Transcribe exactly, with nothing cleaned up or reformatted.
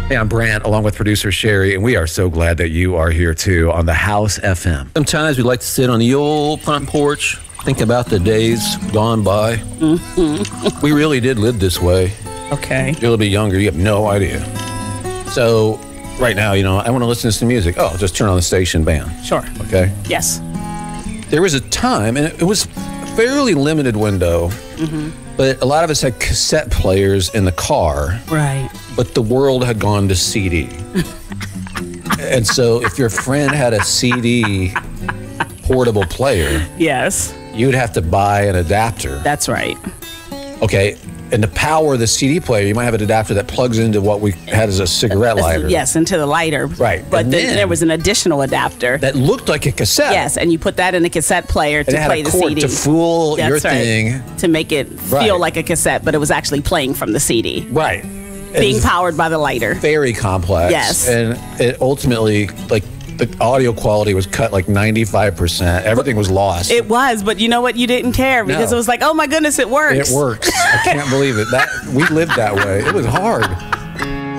Hey, I'm Brant, along with producer Sherry, and we are so glad that you are here too on the House F M. Sometimes we like to sit on the old front porch, think about the days gone by. Mm-hmm. We really did live this way. Okay. You're a little bit younger, you have no idea. So, right now, you know, I want to listen to some music. Oh, just turn on the station band. Sure. Okay? Yes. There was a time, and it was a fairly limited window, mm-hmm. but a lot of us had cassette players in the car. Right. But the world had gone to C D. And so if your friend had a C D portable player, yes, you'd have to buy an adapter. That's right. Okay. And to power the C D player, you might have an adapter that plugs into what we had as a cigarette lighter. Yes, into the lighter. Right. But And then, then there was an additional adapter. that looked like a cassette. Yes, and you put that in a cassette player to And it had play a the cord C D. to fool That's your right. thing. To make it feel Right. like a cassette, but it was actually playing from the C D. Right. Being It's powered by the lighter. very complex. Yes. And it ultimately, like, the audio quality was cut like ninety-five percent. Everything was lost. It was, but you know what? You didn't care because No. it was like, oh my goodness, it works. It works. I can't believe it. That we lived that way. It was hard.